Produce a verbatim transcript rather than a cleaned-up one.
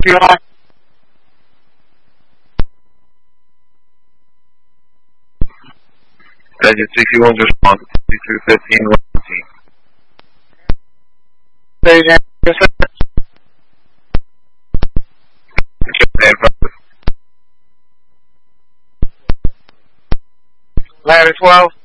you on? Digit sixty-one, just one, sixty-two fifteen, one fifteen. Say again, yes, sir. Ladder twelve.